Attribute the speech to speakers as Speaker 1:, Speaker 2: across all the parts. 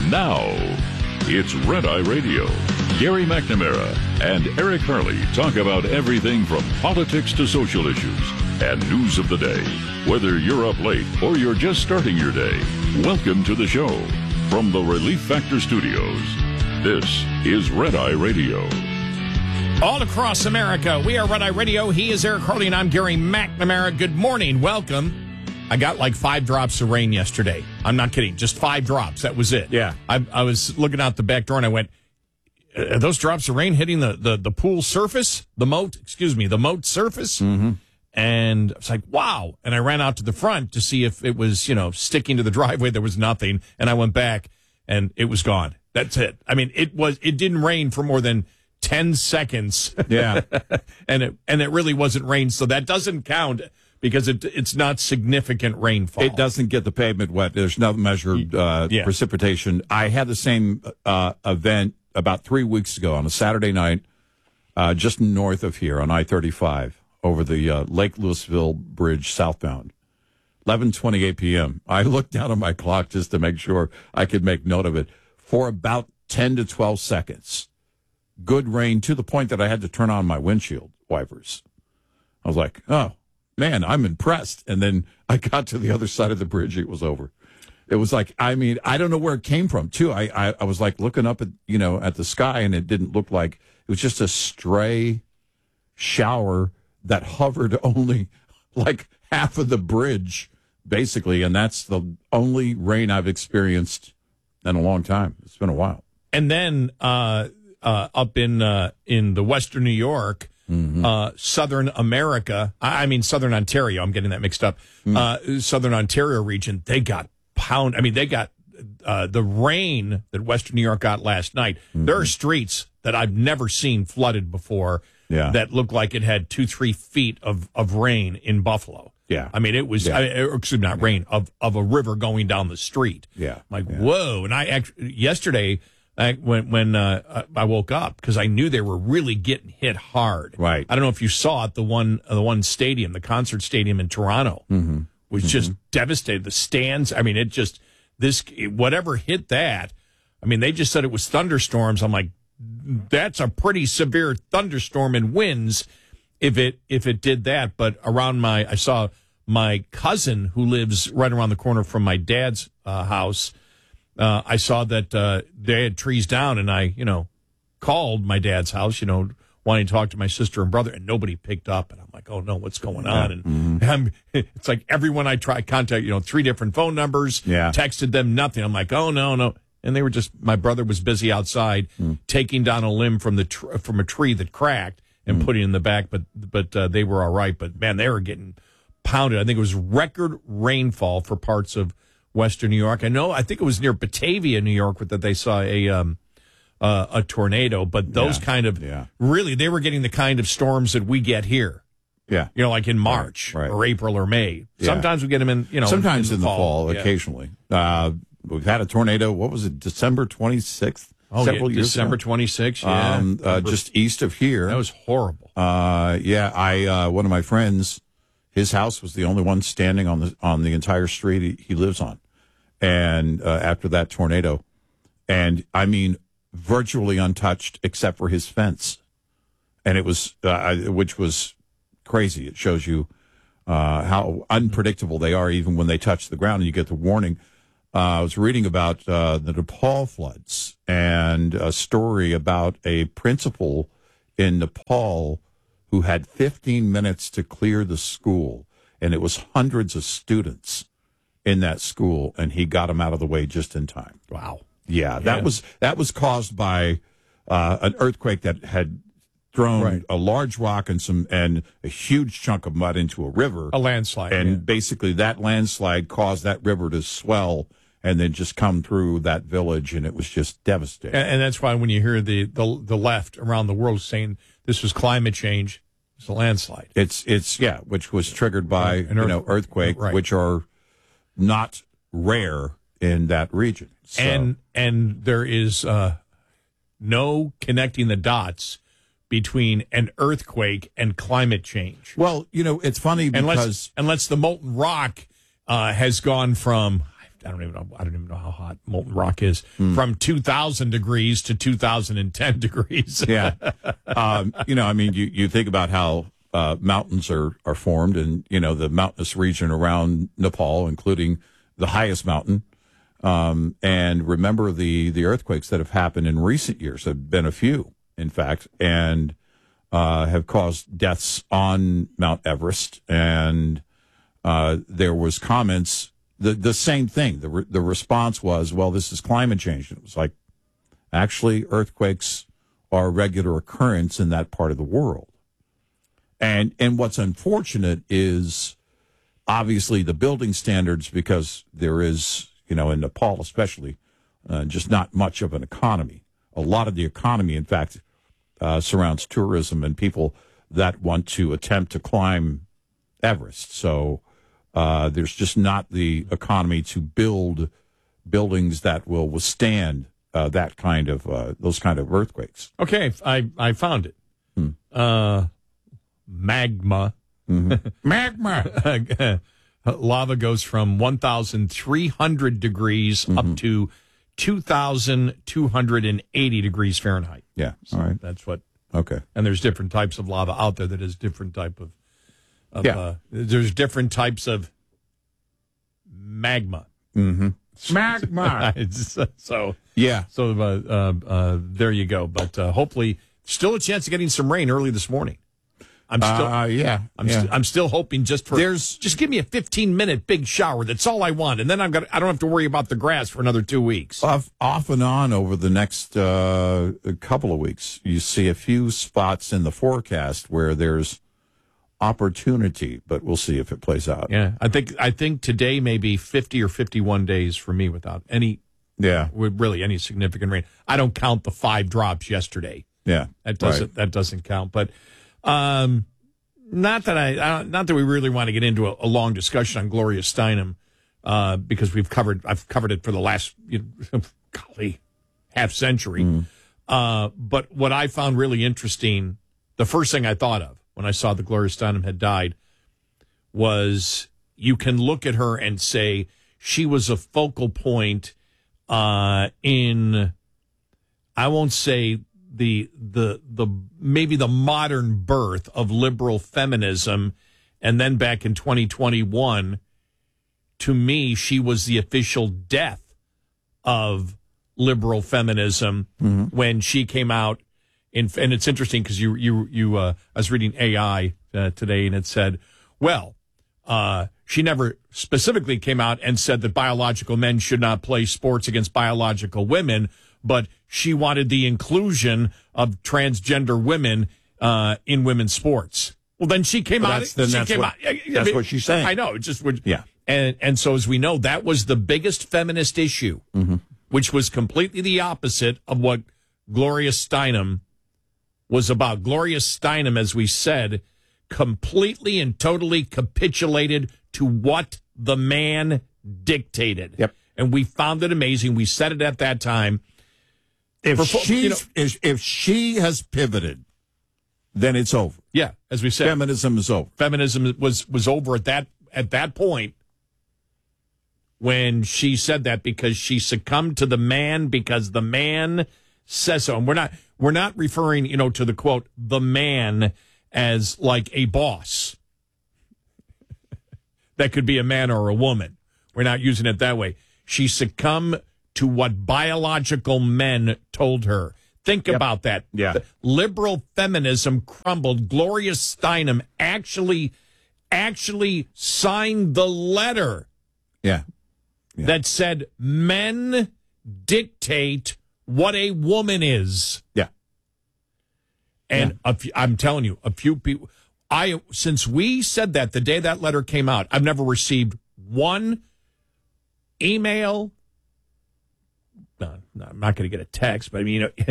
Speaker 1: Now, it's Red Eye Radio. Gary McNamara and Eric Harley talk about everything from politics to social issues and news of the day. Whether you're up late or you're just starting your day, welcome to the show. From the Relief Factor Studios, this is Red Eye Radio.
Speaker 2: All across America, we are Red Eye Radio. He is Eric Harley, and I'm Gary McNamara. Good morning. Welcome. I got like 5 drops of rain yesterday. I'm not kidding. Just 5 drops. That was it.
Speaker 3: Yeah.
Speaker 2: I was looking out the back door, and I went, are those drops of rain hitting the pool surface? The moat surface?
Speaker 3: Mm-hmm.
Speaker 2: And I was like, wow. And I ran out to the front to see if it was, sticking to the driveway. There was nothing. And I went back, and it was gone. That's it. I mean, it didn't rain for more than 10 seconds.
Speaker 3: Yeah.
Speaker 2: and it really wasn't rain, so that doesn't count because it's not significant rainfall.
Speaker 3: It doesn't get the pavement wet. There's no measured precipitation. I had the same event about 3 weeks ago on a Saturday night just north of here on I-35 over the Lake Louisville Bridge southbound. 11:28 p.m. I looked down on my clock just to make sure I could make note of it. For about 10 to 12 seconds, good rain to the point that I had to turn on my windshield wipers. I was like, oh, man, I'm impressed. And then I got to the other side of the bridge. It was over. It was like, I mean, I don't know where it came from, too. I was like looking up at, at the sky, and it didn't look like it was just a stray shower that hovered only like half of the bridge, basically. And that's the only rain I've experienced in a long time. It's been a while.
Speaker 2: And then up in the Western New York, Southern America, Southern Ontario, I'm getting that mixed up, Southern Ontario region, they got they got the rain that Western New York got last night. There are streets that I've never seen flooded before that look like it had 2-3 feet of rain in Buffalo.
Speaker 3: Yeah.
Speaker 2: I mean, it was, not rain, of a river going down the street.
Speaker 3: Yeah.
Speaker 2: Whoa. And I actually, yesterday, when I woke up, because I knew they were really getting hit hard.
Speaker 3: Right.
Speaker 2: I don't know if you saw it, the one stadium, the concert stadium in Toronto, was just devastated. The stands, I mean, whatever hit that, I mean, they just said it was thunderstorms. I'm like, that's a pretty severe thunderstorm and winds if it did that. But I saw my cousin who lives right around the corner from my dad's house. I saw that they had trees down, and I, called my dad's house, wanting to talk to my sister and brother, and nobody picked up. And I'm like, oh, no, what's going on? And it's like everyone I try contact, 3 different phone numbers, texted them, nothing. I'm like, oh, no. And they were my brother was busy outside taking down a limb from from a tree that cracked and put it in the back, but they were all right. But, man, they were getting pounded. I think it was record rainfall for parts of Western New York. I think it was near Batavia, New York, that they saw a tornado. But those really, they were getting the kind of storms that we get here.
Speaker 3: Yeah,
Speaker 2: like in March or April or May. Sometimes we get them in,
Speaker 3: sometimes in the fall, occasionally. We've had a tornado. What was it? December 26th. Several years
Speaker 2: December
Speaker 3: ago.
Speaker 2: 26th.
Speaker 3: Just east of here.
Speaker 2: That was horrible.
Speaker 3: One of my friends, his house was the only one standing on the entire street he lives on. And after that tornado, and I mean virtually untouched except for his fence, and it was which was crazy. It shows you how unpredictable they are, even when they touch the ground and you get the warning. I was reading about the Nepal floods and a story about a principal in Nepal who had 15 minutes to clear the school, and it was hundreds of students in that school, and he got them out of the way just in time.
Speaker 2: Wow.
Speaker 3: Yeah, that was caused by an earthquake that had thrown a large rock and a huge chunk of mud into a river.
Speaker 2: A landslide.
Speaker 3: And basically that landslide caused that river to swell and then just come through that village, and it was just devastating.
Speaker 2: And that's why when you hear the left around the world saying this was climate change, it's a landslide.
Speaker 3: It's which was triggered by an earthquake, which are not rare in that region. So.
Speaker 2: And there is no connecting the dots between an earthquake and climate change.
Speaker 3: Well, it's funny because
Speaker 2: unless the molten rock has gone from, I don't even know how hot molten rock is, from 2,000 degrees to 2,010 degrees.
Speaker 3: Yeah. You think about how mountains are formed, and, the mountainous region around Nepal, including the highest mountain. And remember the earthquakes that have happened in recent years. There have been a few, in fact, and have caused deaths on Mount Everest. And there was comments, the same thing. The response was, well, this is climate change. And it was like, actually, earthquakes are a regular occurrence in that part of the world. And what's unfortunate is obviously the building standards, because there is, in Nepal especially, just not much of an economy. A lot of the economy, in fact, surrounds tourism and people that want to attempt to climb Everest. So there's just not the economy to build buildings that will withstand those kind of earthquakes.
Speaker 2: Okay, I found it. Magma.
Speaker 3: Mm-hmm. Magma.
Speaker 2: Lava goes from 1,300 degrees up to 2,280 degrees Fahrenheit.
Speaker 3: Yeah,
Speaker 2: so
Speaker 3: all right.
Speaker 2: That's what.
Speaker 3: Okay.
Speaker 2: And there's different types of lava out there that is different type of there's different types of magma.
Speaker 3: Mm-hmm. Magma.
Speaker 2: So
Speaker 3: there
Speaker 2: you go. But hopefully, still a chance of getting some rain early this morning. I'm still hoping just give me a 15-minute big shower. That's all I want, and then I don't have to worry about the grass for another 2 weeks.
Speaker 3: Off and on over the next couple of weeks, you see a few spots in the forecast where there's opportunity, but we'll see if it plays out.
Speaker 2: Yeah, I think today may be 50 or 51 days for me without any significant rain. I don't count the 5 drops yesterday.
Speaker 3: Yeah,
Speaker 2: that doesn't count, but. Not that we really want to get into a long discussion on Gloria Steinem, because I've covered it for the last half century. But what I found really interesting, the first thing I thought of when I saw that Gloria Steinem had died, was you can look at her and say she was a focal point in, I won't say the maybe the modern birth of liberal feminism, and then back in 2021, to me, she was the official death of liberal feminism when she came out. And it's interesting because I was reading AI today, and it said, well, she never specifically came out and said that biological men should not play sports against biological women, but she wanted the inclusion of transgender women in women's sports. Well, then she came out.
Speaker 3: That's what she's saying.
Speaker 2: I know. It just would.
Speaker 3: Yeah.
Speaker 2: And so, as we know, that was the biggest feminist issue, which was completely the opposite of what Gloria Steinem was about. Gloria Steinem, as we said, completely and totally capitulated to what the man dictated.
Speaker 3: Yep.
Speaker 2: And we found it amazing. We said it at that time.
Speaker 3: If she has pivoted, then it's over.
Speaker 2: Yeah, as we said,
Speaker 3: feminism is over.
Speaker 2: Feminism was over at that point when she said that, because she succumbed to the man, because the man says so. And we're not referring, to the quote, the man, as like a boss. That could be a man or a woman. We're not using it that way. She succumbed to what biological men told her. Think about that.
Speaker 3: Yeah.
Speaker 2: The liberal feminism crumbled. Gloria Steinem actually signed the letter that said men dictate what a woman is.
Speaker 3: Yeah.
Speaker 2: And I'm telling you, a few people, since we said that the day that letter came out, I've never received one email. No, I'm not going to get a text, but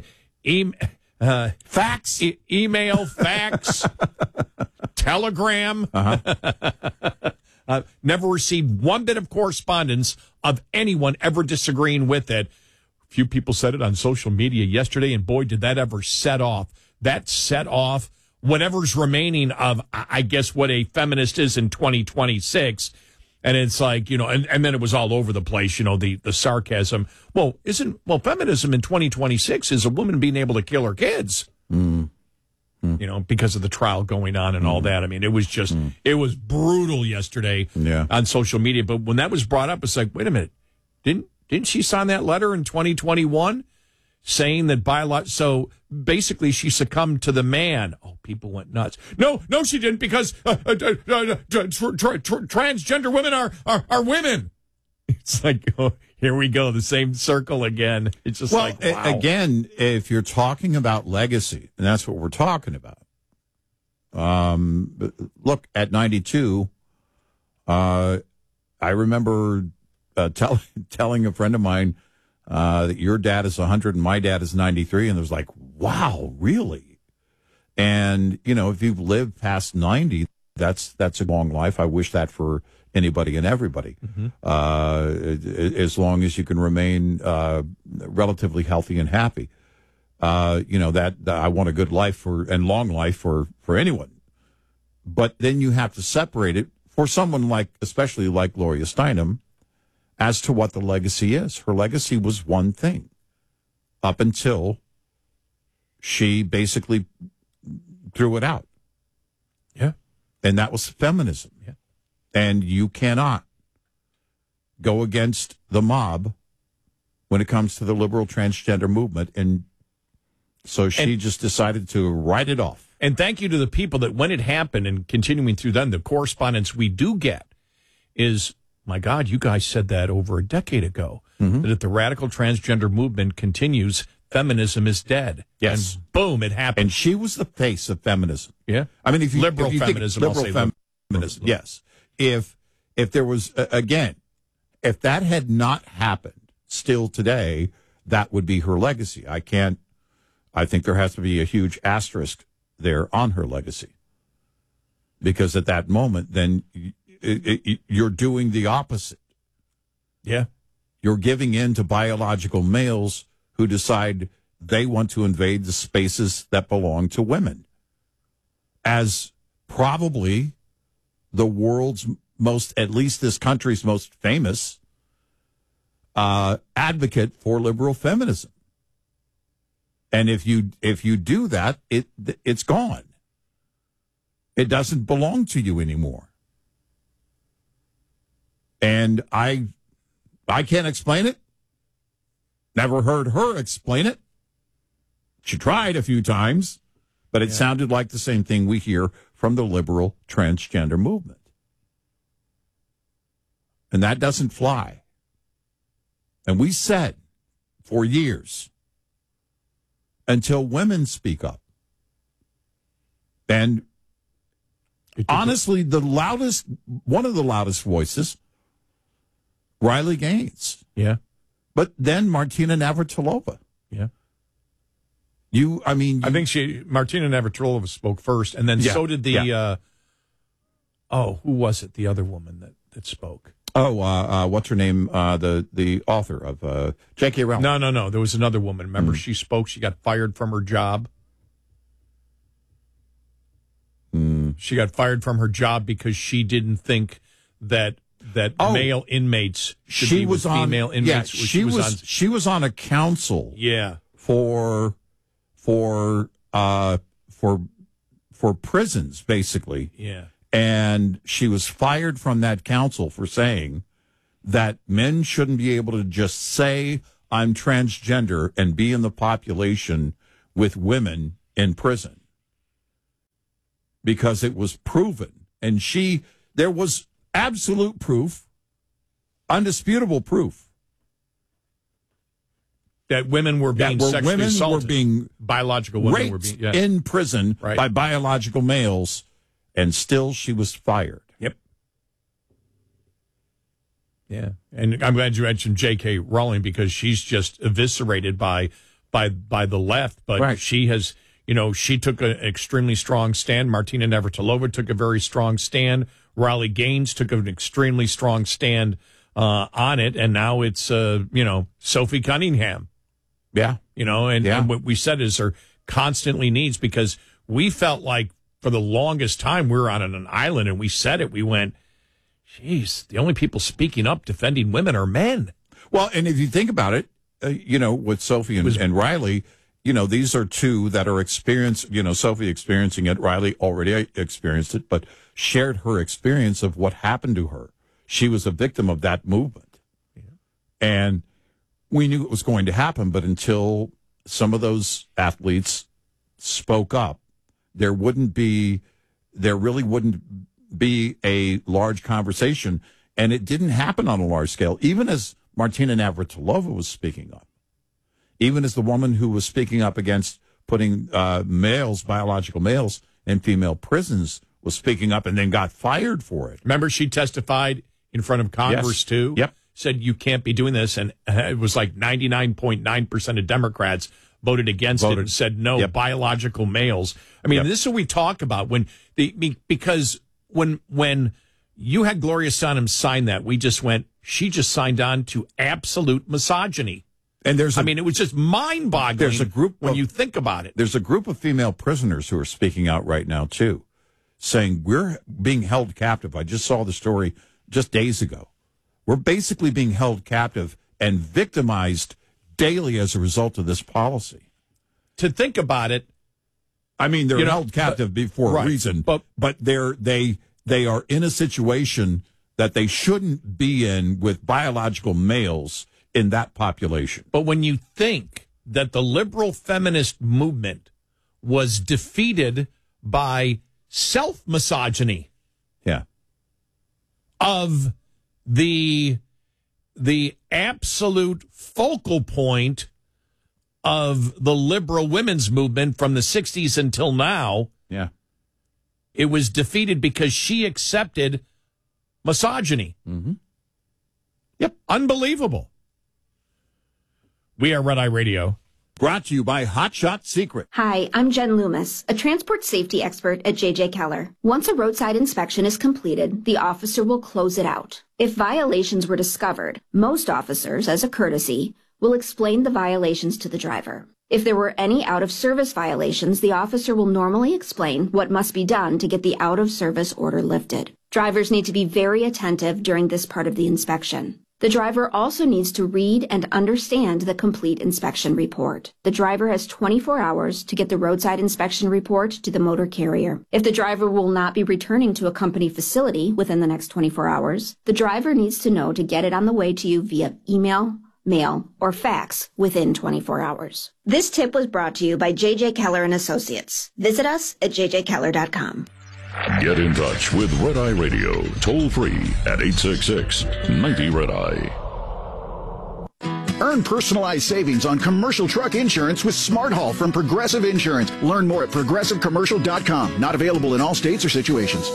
Speaker 3: fax,
Speaker 2: email, fax, telegram. Never received one bit of correspondence of anyone ever disagreeing with it. A few people said it on social media yesterday, and boy, did that ever set off. That set off whatever's remaining of, I guess, what a feminist is in 2026. And it's like, and then it was all over the place, the sarcasm. Well, feminism in 2026 is a woman being able to kill her kids, because of the trial going on and all that. I mean, it was just, it was brutal yesterday on social media. But when that was brought up, it's like, wait a minute, didn't she sign that letter in 2021 saying that so basically she succumbed to the man? Oh, people went nuts. No, she didn't, because transgender women are women. It's like, oh, here we go, the same circle again. It's just wow.
Speaker 3: Again, if you're talking about legacy, and that's what we're talking about. Look, at 92, I remember telling a friend of mine that your dad is 100 and my dad is 93, and it was like, wow, really? And if you've lived past 90, that's a long life. I wish that for anybody and everybody, as long as you can remain relatively healthy and happy. That I want a good life and long life for anyone. But then you have to separate it for someone especially like Gloria Steinem, as to what the legacy is. Her legacy was one thing up until she basically threw it out.
Speaker 2: Yeah.
Speaker 3: And that was feminism.
Speaker 2: Yeah.
Speaker 3: And you cannot go against the mob when it comes to the liberal transgender movement. And so she just decided to write it off.
Speaker 2: And thank you to the people that when it happened, and continuing through then, the correspondence we do get is, my God, you guys said that over a decade ago, that if the radical transgender movement continues, feminism is dead.
Speaker 3: Yes.
Speaker 2: And boom, it happened.
Speaker 3: And she was the face of feminism.
Speaker 2: Yeah.
Speaker 3: I mean,
Speaker 2: liberal feminism.
Speaker 3: Feminism, yes. If there was, again, if that had not happened still today, that would be her legacy. I think there has to be a huge asterisk there on her legacy. Because at that moment, then you're doing the opposite.
Speaker 2: Yeah.
Speaker 3: You're giving in to biological males who decide they want to invade the spaces that belong to women. As probably the world's at least this country's most famous advocate for liberal feminism. And if you do that, it's gone. It doesn't belong to you anymore. And I can't explain it. Never heard her explain it. She tried a few times, but it sounded like the same thing we hear from the liberal transgender movement. And that doesn't fly. And we said for years, until women speak up. And honestly, one of the loudest voices, Riley Gaines.
Speaker 2: Yeah.
Speaker 3: But then Martina Navratilova.
Speaker 2: Yeah.
Speaker 3: I
Speaker 2: think Martina Navratilova spoke first, and then so did the, who was it? The other woman that spoke.
Speaker 3: Oh, what's her name? The author of J.K. Rowling.
Speaker 2: No. There was another woman. Remember, she spoke. She got fired from her job. She got fired from her job because she didn't think that male inmates should be with female inmates.
Speaker 3: Yeah, she was on a council.
Speaker 2: Yeah.
Speaker 3: For prisons, basically.
Speaker 2: Yeah.
Speaker 3: And she was fired from that council for saying that men shouldn't be able to just say, I'm transgender, and be in the population with women in prison. Because it was proven. And there was absolute proof, undisputable proof,
Speaker 2: that women were being sexually assaulted. Biological women
Speaker 3: raped
Speaker 2: were being
Speaker 3: in prison by biological males. And still she was fired.
Speaker 2: Yep. Yeah. And I'm glad you mentioned J.K. Rowling, because she's just eviscerated by the left. But she has, she took an extremely strong stand. Martina Navratilova took a very strong stand. Riley Gaines took an extremely strong stand on it. And now it's, Sophie Cunningham.
Speaker 3: Yeah.
Speaker 2: And what we said is there constantly needs, because we felt like, for the longest time, we were on an island, and we said it. We went, Jeez, the only people speaking up defending women are men.
Speaker 3: Well, and if you think about it, with Sophie and Riley, these are two that are experienced, Sophie experiencing it, Riley already experienced it, but shared her experience of what happened to her. She was a victim of that movement. Yeah. And we knew it was going to happen, but until some of those athletes spoke up, there really wouldn't be a large conversation. And it didn't happen on a large scale, even as Martina Navratilova was speaking up. Even as the woman who was speaking up against putting biological males, in female prisons was speaking up and then got fired for it.
Speaker 2: Remember, she testified in front of Congress, too?
Speaker 3: Yep.
Speaker 2: Said you can't be doing this. And it was like 99.9% of Democrats voted against it and said no, biological males. I mean, this is what we talk about because when you had Gloria Steinem sign that, we just went, she just signed on to absolute misogyny.
Speaker 3: And
Speaker 2: it was just mind-boggling.
Speaker 3: There's a group
Speaker 2: when you think about it.
Speaker 3: There's a group of female prisoners who are speaking out right now too, saying we're being held captive. I just saw the story just days ago. We're basically being held captive and victimized daily as a result of this policy.
Speaker 2: To think about it,
Speaker 3: I mean, they're held captive for a reason, but they are in a situation that they shouldn't be in with biological males in that population.
Speaker 2: But when you think that the liberal feminist movement was defeated by self-misogyny of the absolute focal point of the liberal women's movement from the 60s until now, it was defeated because she accepted misogyny.
Speaker 3: Mm-hmm.
Speaker 2: Yep. Unbelievable. We are Red Eye Radio.
Speaker 3: Brought to you by Hot Shot Secret.
Speaker 4: Hi, I'm Jen Loomis, a transport safety expert at JJ Keller. Once a roadside inspection is completed, the officer will close it out. If violations were discovered, most officers, as a courtesy, will explain the violations to the driver. If there were any out-of-service violations, the officer will normally explain what must be done to get the out-of-service order lifted. Drivers need to be very attentive during this part of the inspection. The driver also needs to read and understand the complete inspection report. The driver has 24 hours to get the roadside inspection report to the motor carrier. If the driver will not be returning to a company facility within the next 24 hours, the driver needs to know to get it on the way to you via email, mail, or fax within 24 hours. This tip was brought to you by JJ Keller & Associates. Visit us at jjkeller.com.
Speaker 1: Get in touch with Red Eye Radio, toll free at 866-90-RED-EYE.
Speaker 5: Earn personalized savings on commercial truck insurance with Smart Haul from Progressive Insurance. Learn more at progressivecommercial.com. Not available in all states or situations.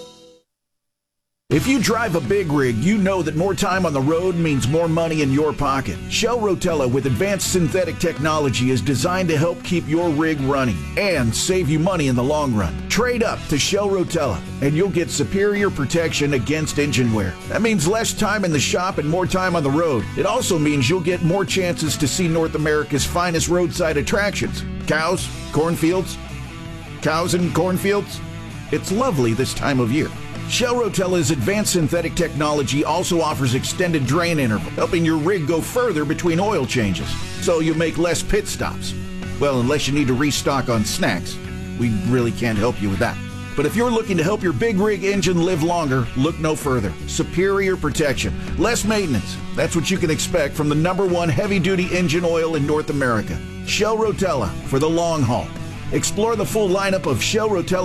Speaker 5: If you drive a big rig, you know that more time on the road means more money in your pocket. Shell Rotella with advanced synthetic technology is designed to help keep your rig running and save you money in the long run. Trade up to Shell Rotella and you'll get superior protection against engine wear. That means less time in the shop and more time on the road. It also means you'll get more chances to see North America's finest roadside attractions. Cows, cornfields, cows and cornfields. It's lovely this time of year. Shell Rotella's advanced synthetic technology also offers extended drain interval, helping your rig go further between oil changes, so you make less pit stops. Well, unless you need to restock on snacks, we really can't help you with that. But if you're looking to help your big rig engine live longer, look no further. Superior protection, less maintenance. That's what you can expect from the #1 heavy-duty engine oil in North America. Shell Rotella for the long haul. Explore the full lineup of Shell Rotella